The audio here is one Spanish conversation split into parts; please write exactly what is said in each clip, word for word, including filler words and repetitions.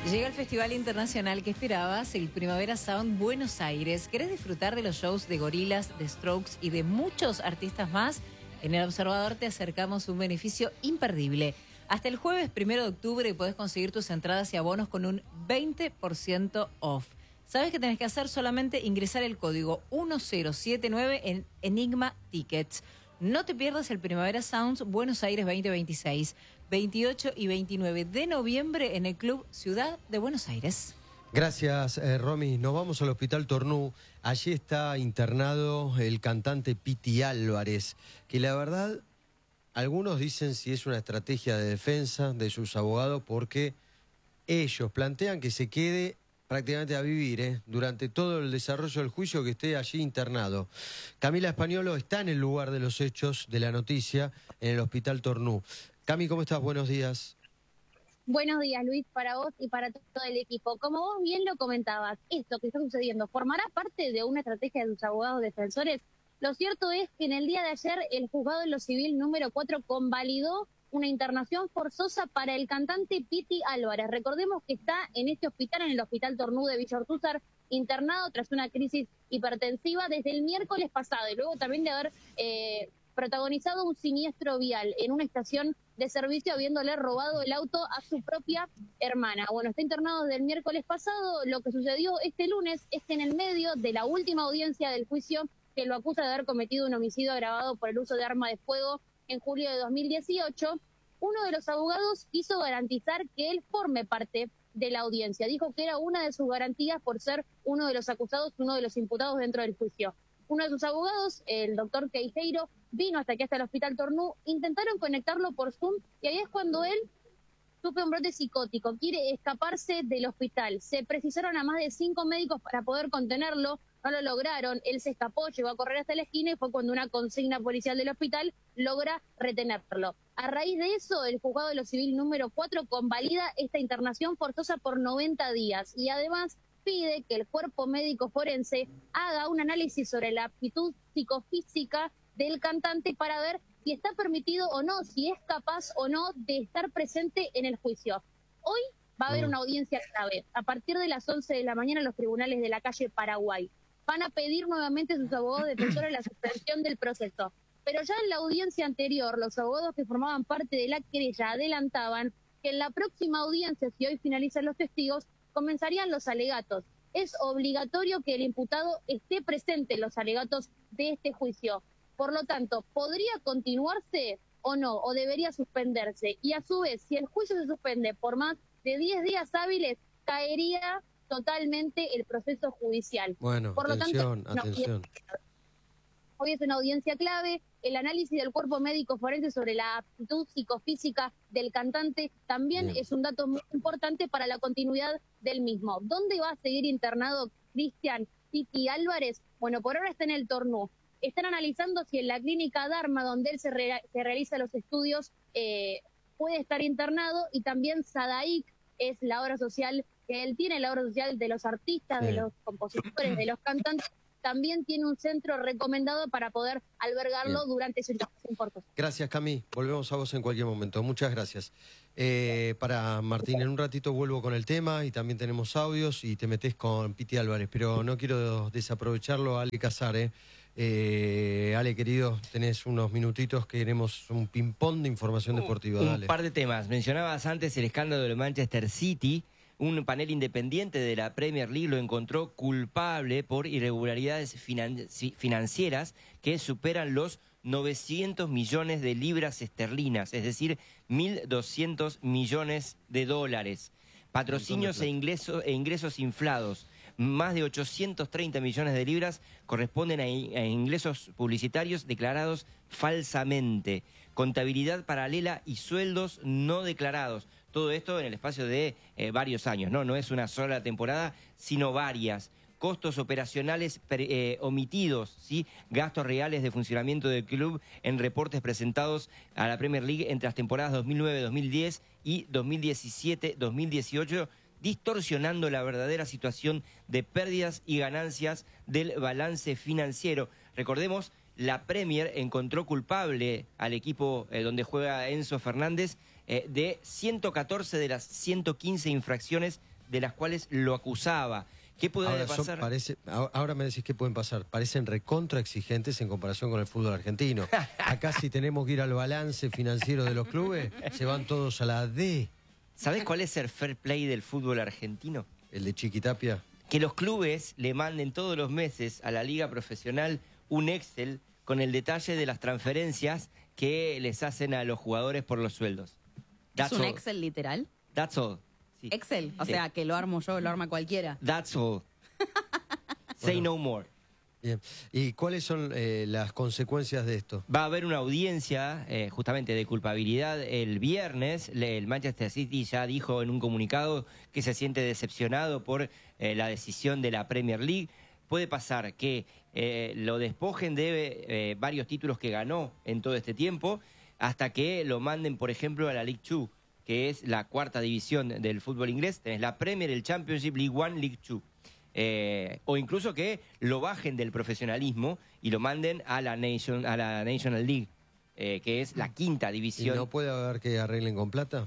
Llega el Festival Internacional que esperabas, el Primavera Sound Buenos Aires. ¿Querés disfrutar de los shows de Gorillaz, de Strokes y de muchos artistas más? En El Observador te acercamos un beneficio imperdible. Hasta el jueves primero de octubre podés conseguir tus entradas y abonos con un veinte por ciento off. ¿Sabes qué tenés que hacer? Solamente ingresar el código uno cero siete nueve en Enigma Tickets. No te pierdas el Primavera Sounds Buenos Aires veinte veintiséis, veintiocho y veintinueve de noviembre en el Club Ciudad de Buenos Aires. Gracias, eh, Romy. Nos vamos al Hospital Tornú. Allí está internado el cantante Piti Álvarez, que la verdad, algunos dicen si es una estrategia de defensa de sus abogados, porque ellos plantean que se quede prácticamente a vivir, ¿eh? durante todo el desarrollo del juicio, que esté allí internado. Camila Españolo está en el lugar de los hechos de la noticia, en el Hospital Tornú. Cami, ¿cómo estás? Buenos días. Buenos días, Luis, para vos y para todo el equipo. Como vos bien lo comentabas, esto que está sucediendo formará parte de una estrategia de sus abogados defensores. Lo cierto es que en el día de ayer el juzgado de lo civil número cuatro convalidó una internación forzosa para el cantante Piti Álvarez. Recordemos que está en este hospital, en el Hospital Tornú de Villa Ortúzar, internado tras una crisis hipertensiva desde el miércoles pasado y luego también de haber eh, protagonizado un siniestro vial en una estación de servicio, habiéndole robado el auto a su propia hermana. Bueno, está internado desde el miércoles pasado. Lo que sucedió este lunes es que en el medio de la última audiencia del juicio, que lo acusa de haber cometido un homicidio agravado por el uso de arma de fuego en julio de dos mil dieciocho, uno de los abogados quiso garantizar que él forme parte de la audiencia. Dijo que era una de sus garantías por ser uno de los acusados, uno de los imputados dentro del juicio. Uno de sus abogados, el doctor Queijeiro, vino hasta aquí, hasta el Hospital Tornú, intentaron conectarlo por Zoom y ahí es cuando él sufre un brote psicótico, quiere escaparse del hospital. Se precisaron a más de cinco médicos para poder contenerlo, no lo lograron, él se escapó, llegó a correr hasta la esquina y fue cuando una consigna policial del hospital logra retenerlo. A raíz de eso, el juzgado de lo civil número cuatro convalida esta internación forzosa por noventa días y además pide que el cuerpo médico forense haga un análisis sobre la aptitud psicofísica del cantante para ver si está permitido o no, si es capaz o no de estar presente en el juicio. Hoy va a haber una audiencia clave. A partir de las once de la mañana, los tribunales de la calle Paraguay van a pedir nuevamente a sus abogados defensores la suspensión del proceso. Pero ya en la audiencia anterior, los abogados que formaban parte de la querella adelantaban que en la próxima audiencia, si hoy finalizan los testigos, comenzarían los alegatos. Es obligatorio que el imputado esté presente en los alegatos de este juicio. Por lo tanto, ¿podría continuarse o no? ¿O debería suspenderse? Y a su vez, si el juicio se suspende por más de diez días hábiles, caería totalmente el proceso judicial. Bueno, por atención, lo tanto, atención. No, hoy es una audiencia clave. El análisis del cuerpo médico forense sobre la aptitud psicofísica del cantante también Bien. es un dato muy importante para la continuidad del mismo. ¿Dónde va a seguir internado Cristian Piti Álvarez? Bueno, por ahora está en el Tornú. Están analizando si en la clínica Dharma, donde él se, re se realiza los estudios, eh, puede estar internado, y también Sadaic es la obra social que él tiene, la obra social de los artistas, Bien. de los compositores, de los cantantes. También tiene un centro recomendado para poder albergarlo Bien. durante su internación forzosa. Gracias, Cami. Volvemos a vos en cualquier momento. Muchas gracias. Eh, para Martín, en un ratito vuelvo con el tema y también tenemos audios y te metés con Piti Álvarez, pero no quiero desaprovecharlo a Ale Casar, ¿eh? Eh, Ale, querido, tenés unos minutitos, queremos un ping-pong de información deportiva. Un, Dale. un par de temas. Mencionabas antes el escándalo del Manchester City. Un panel independiente de la Premier League lo encontró culpable por irregularidades finan financieras que superan los novecientos millones de libras esterlinas, es decir, mil doscientos millones de dólares. Patrocinios e ingresos, e ingresos inflados. Más de ochocientos treinta millones de libras corresponden a, a ingresos publicitarios declarados falsamente. Contabilidad paralela y sueldos no declarados. Todo esto en el espacio de eh, varios años, ¿no? No es una sola temporada, sino varias. Costos operacionales eh, omitidos, ¿sí? Gastos reales de funcionamiento del club en reportes presentados a la Premier League entre las temporadas dos mil nueve dos mil diez y dos mil diecisiete dos mil dieciocho, distorsionando la verdadera situación de pérdidas y ganancias del balance financiero. Recordemos, la Premier encontró culpable al equipo eh, donde juega Enzo Fernández eh, de ciento catorce de las ciento quince infracciones de las cuales lo acusaba. ¿Qué puede ahora, son- pasar? parece, ahora ahora me decís qué pueden pasar. Parecen recontra exigentes en comparación con el fútbol argentino. Acá si tenemos que ir al balance financiero de los clubes, se van todos a la D. ¿Sabés cuál es el fair play del fútbol argentino? El de Chiquitapia. Que los clubes le manden todos los meses a la liga profesional un Excel con el detalle de las transferencias que les hacen a los jugadores por los sueldos. ¿Es That's un all. Excel literal? That's all. Sí. Excel, o Sí. sea, que lo armo yo, lo arma cualquiera. That's all. Say Bueno. no more. Bien. ¿Y cuáles son eh, las consecuencias de esto? Va a haber una audiencia eh, justamente de culpabilidad el viernes. Le- El Manchester City ya dijo en un comunicado que se siente decepcionado por eh, la decisión de la Premier League. Puede pasar que eh, lo despojen de eh, varios títulos que ganó en todo este tiempo hasta que lo manden, por ejemplo, a la League dos, que es la cuarta división del fútbol inglés. Tenés la Premier, el Championship, League One, League dos. Eh, o incluso que lo bajen del profesionalismo y lo manden a la, Nation, a la National League, eh, que es la quinta ¿Y división. no puede haber que arreglen con plata?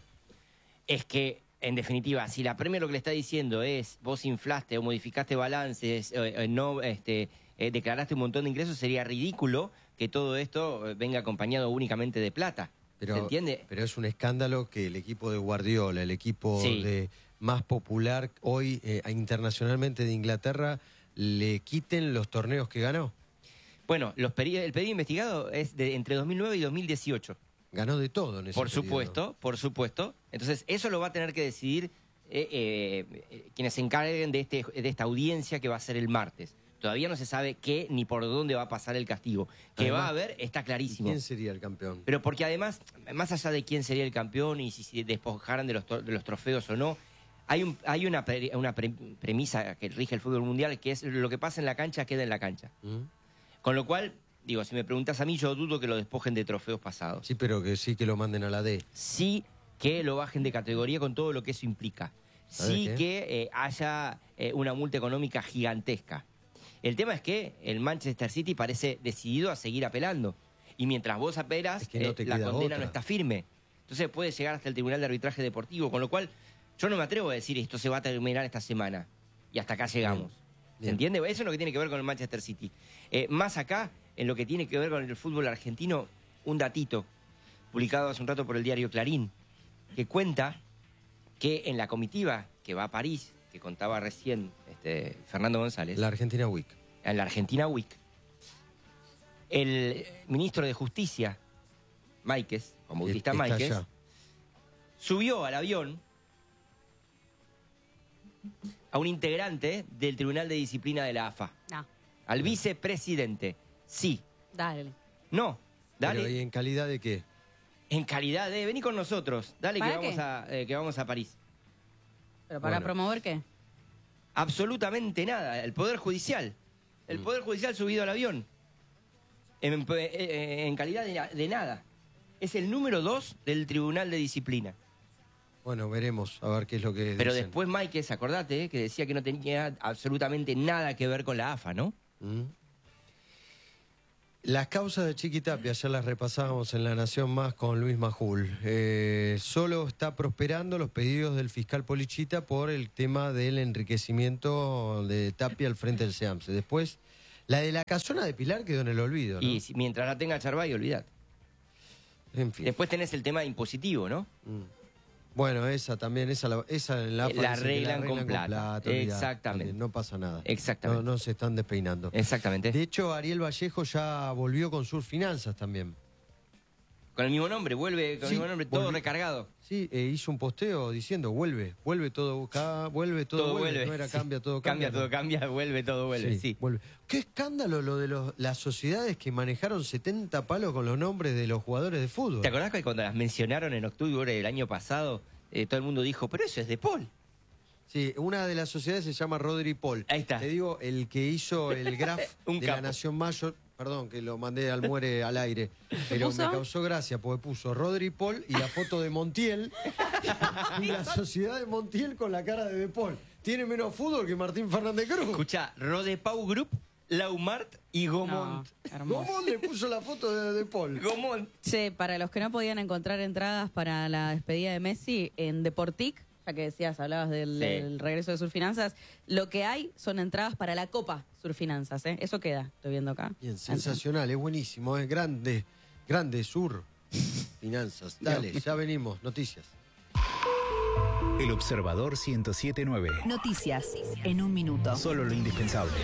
Es que, en definitiva, si la Premier lo que le está diciendo es vos inflaste o modificaste balances, eh, eh, no este, eh, declaraste un montón de ingresos, sería ridículo que todo esto eh, venga acompañado únicamente de plata. Pero, ¿Se entiende? Pero es un escándalo que el equipo de Guardiola, el equipo Sí. de más popular hoy eh, internacionalmente de Inglaterra, le quiten los torneos que ganó. Bueno, los peri- el pedido investigado es de entre dos mil nueve y dos mil dieciocho. Ganó de todo en ese Por periodo. supuesto, por supuesto. Entonces, eso lo va a tener que decidir eh, eh, eh, quienes se encarguen de, este, de esta audiencia que va a ser el martes. Todavía no se sabe qué ni por dónde va a pasar el castigo. Que Además, va a haber, está ¿Y clarísimo. quién sería el campeón? Pero porque además, más allá de quién sería el campeón y si se despojaran de los, to- de los trofeos o no, hay, un, hay una, pre- una pre- premisa que rige el fútbol mundial, que es lo que pasa en la cancha queda en la cancha. ¿Mm? Con lo cual, digo, si me preguntas a mí, yo dudo que lo despojen de trofeos pasados. Sí, pero que sí que lo manden a la D. Sí que lo bajen de categoría con todo lo que eso implica. ¿Sabes Sí qué? que eh, haya eh, una multa económica gigantesca. El tema es que el Manchester City parece decidido a seguir apelando. Y mientras vos apelas, Es que no eh, te la queda condena otra. no está firme. Entonces puede llegar hasta el Tribunal de Arbitraje Deportivo, con lo cual yo no me atrevo a decir esto se va a terminar esta semana. Y hasta acá llegamos. Bien. ¿Se Bien. entiende? Eso es lo que tiene que ver con el Manchester City. Eh, más acá, en lo que tiene que ver con el fútbol argentino, un datito publicado hace un rato por el diario Clarín, que cuenta que en la comitiva que va a París, que contaba recién este, Fernando González, La Argentina Week. en la Argentina Week, el ministro de Justicia, Máiquez, Juan Bautista Está Máiquez, allá. subió al avión a un integrante del Tribunal de Disciplina de la A F A, No, al vicepresidente. Sí, dale. no, dale, Pero, ¿y en calidad de qué? en calidad de, vení con nosotros, dale que ¿Para vamos, qué? a, eh, que vamos a París. ¿Pero para Bueno. promover qué? Absolutamente nada, el Poder Judicial, el Mm. Poder Judicial subido al avión, en, eh, en calidad de, de nada. Es el número dos del Tribunal de Disciplina. Bueno, veremos a ver qué es lo que Pero dicen. después Máiquez, acordate, eh, que decía que no tenía absolutamente nada que ver con la A F A, ¿no? ¿Mm? Las causas de Chiquitapia ya las repasábamos en La Nación Más con Luis Majul. Eh, solo está prosperando los pedidos del fiscal Polichita por el tema del enriquecimiento de Tapia al frente del SEAMSE. Después, la de la casona de Pilar quedó en el olvido, ¿no? Y si- mientras la tenga Charvay, olvidate. En fin. Después tenés el tema impositivo, ¿no? Mm. Bueno, esa también, esa, la- esa en la Eh, AFA la dicen que arreglan con plata. olvidate, Exactamente. también, no pasa nada. Exactamente. No, no se están despeinando. Exactamente. De hecho, Ariel Vallejo ya volvió con sus finanzas también. Con el mismo nombre, vuelve con Sí, el mismo nombre, todo volvió. recargado. Sí, eh, hizo un posteo diciendo, vuelve, vuelve todo, ca- vuelve todo, Todo vuelve. vuelve. No era Sí. cambia, todo Cambia, cambia. todo cambia, vuelve, todo vuelve, sí. vuelve. Qué escándalo lo de los, las sociedades que manejaron setenta palos con los nombres de los jugadores de fútbol. ¿Te acordás que cuando las mencionaron en octubre del año pasado, eh, todo el mundo dijo, pero eso es de Paul? Sí, una de las sociedades se llama Rodri Paul. Ahí está. Te digo, el que hizo el graph Un de capo. la Nación Mayor, perdón que lo mandé al muere al aire, pero puso? me causó gracia porque puso Rodri Paul y la foto de Montiel y la sociedad de Montiel con la cara de De Paul. Tiene menos fútbol que Martín Fernández Cruz. Escucha, Rodepau Group, Laumart y Gomont. No, hermoso. ¿Cómo le puso la foto de De Paul? Gomont. Che, para los que no podían encontrar entradas para la despedida de Messi, en Deportic ya que decías, hablabas del, Sí. del regreso de Surfinanzas, lo que hay son entradas para la Copa Surfinanzas, ¿eh? Eso queda, estoy viendo acá. Bien, sensacional, es buenísimo, es grande, grande Sur Finanzas. Dale, ya venimos, noticias. El Observador ciento siete punto nueve. Noticias en un minuto. Solo lo indispensable.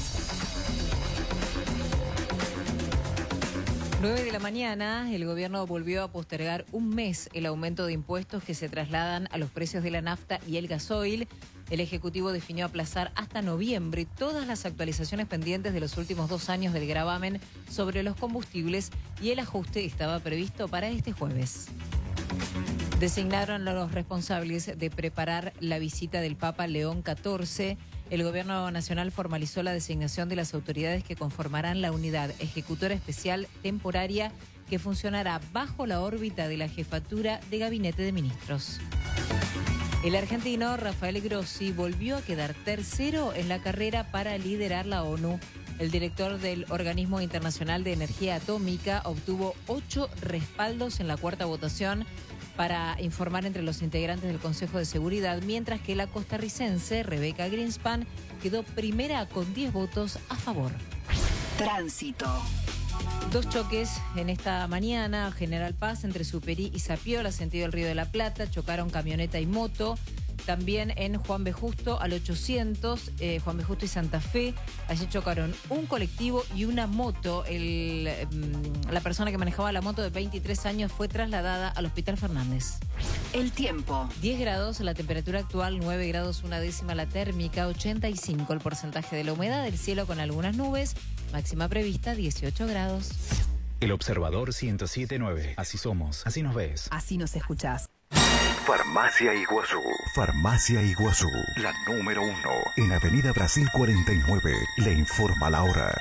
nueve de la mañana, el gobierno volvió a postergar un mes el aumento de impuestos que se trasladan a los precios de la nafta y el gasoil. El Ejecutivo definió aplazar hasta noviembre todas las actualizaciones pendientes de los últimos dos años del gravamen sobre los combustibles y el ajuste estaba previsto para este jueves. Designaron a los responsables de preparar la visita del Papa León catorce. El Gobierno Nacional formalizó la designación de las autoridades que conformarán la unidad ejecutora especial temporaria que funcionará bajo la órbita de la Jefatura de Gabinete de Ministros. El argentino Rafael Grossi volvió a quedar tercero en la carrera para liderar la ONU. El director del Organismo Internacional de Energía Atómica obtuvo ocho respaldos en la cuarta votación para informar entre los integrantes del Consejo de Seguridad, mientras que la costarricense Rebeca Greenspan quedó primera con diez votos a favor. Tránsito. Dos choques en esta mañana, General Paz entre Superí y Zapiola, sentido del Río de la Plata, chocaron camioneta y moto. También en Juan B. Justo al ochocientos, eh, Juan B. Justo y Santa Fe, allí chocaron un colectivo y una moto. El, eh, la persona que manejaba la moto de veintitrés años fue trasladada al Hospital Fernández. El tiempo. diez grados la temperatura actual, nueve grados una décima la térmica, ochenta y cinco el porcentaje de la humedad, el cielo con algunas nubes, máxima prevista dieciocho grados. El Observador ciento siete punto nueve. Así somos, así nos ves. Así nos escuchás. Farmacia Iguazú. Farmacia Iguazú, la número uno. En Avenida Brasil cuarenta y nueve, le informa la hora.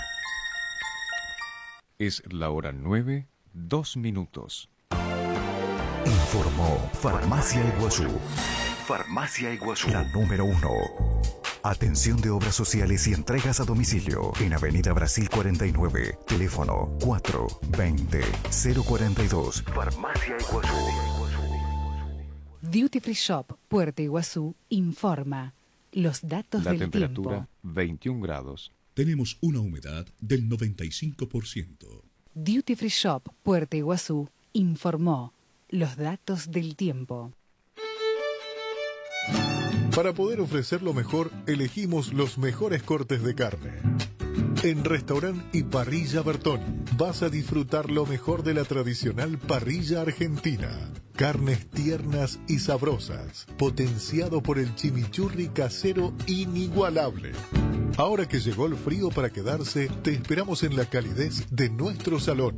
Es la hora nueve, dos minutos. Informó Farmacia Iguazú. Farmacia Iguazú, la número uno. Atención de obras sociales y entregas a domicilio. En Avenida Brasil cuarenta y nueve. Teléfono cuatro veinte cero cuarenta y dos. Farmacia Iguazú. Duty Free Shop, Puerto Iguazú, informa los datos La del temperatura tiempo. veintiún grados. Tenemos una humedad del noventa y cinco por ciento. Duty Free Shop, Puerto Iguazú, informó los datos del tiempo. Para poder ofrecer lo mejor, elegimos los mejores cortes de carne. En Restaurant y Parrilla Bertoni vas a disfrutar lo mejor de la tradicional parrilla argentina. Carnes tiernas y sabrosas, potenciado por el chimichurri casero inigualable. Ahora que llegó el frío para quedarse, te esperamos en la calidez de nuestro salón.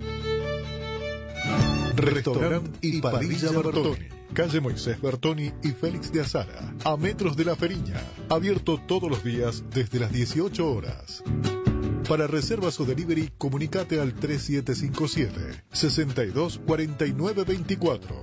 Restaurant y Parrilla Bertoni. Calle Moisés Bertoni y Félix de Azara, a metros de La Feriña. Abierto todos los días desde las dieciocho horas. Para reservas o delivery, comunicate al tres siete cinco siete, seis dos cuatro nueve dos cuatro.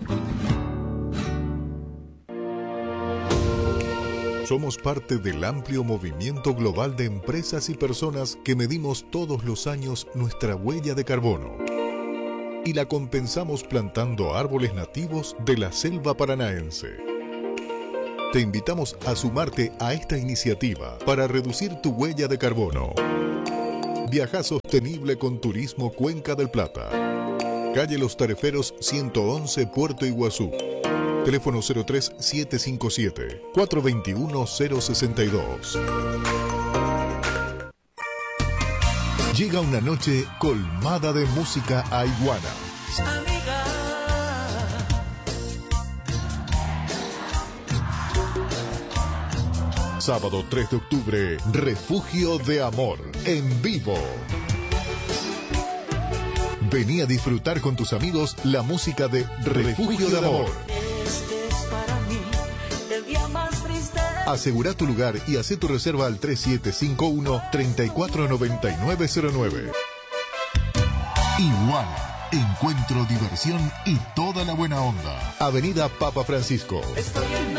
Somos parte del amplio movimiento global de empresas y personas que medimos todos los años nuestra huella de carbono y la compensamos plantando árboles nativos de la selva paranaense. Te invitamos a sumarte a esta iniciativa para reducir tu huella de carbono. Viaja sostenible con Turismo Cuenca del Plata. Calle Los Tareferos ciento once, Puerto Iguazú. Teléfono cero tres siete cinco siete, cuatro dos uno, cero seis dos. Llega una noche colmada de música a Iguana. Sábado tres de octubre, Refugio de Amor, en vivo. Vení a disfrutar con tus amigos la música de Refugio de Amor. Asegura tu lugar y haz tu reserva al tres siete cinco uno, tres cuatro nueve nueve cero nueve. Iguana, encuentro, diversión y toda la buena onda. Avenida Papa Francisco. Estoy en